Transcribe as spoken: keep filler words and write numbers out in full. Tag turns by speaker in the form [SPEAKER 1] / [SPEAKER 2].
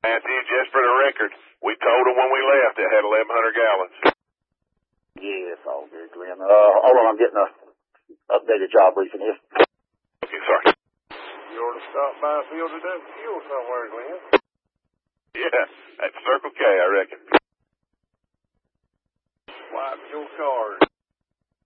[SPEAKER 1] Matthew, just for the record, we told them when we left it had eleven hundred gallons.
[SPEAKER 2] Yeah, it's all good, Glenn. Uh, hold on, I'm getting a updated job briefing here.
[SPEAKER 1] Okay, sorry.
[SPEAKER 3] You ought to stop by a field of that fuel somewhere, Glenn.
[SPEAKER 1] Yeah, at Circle K, I reckon.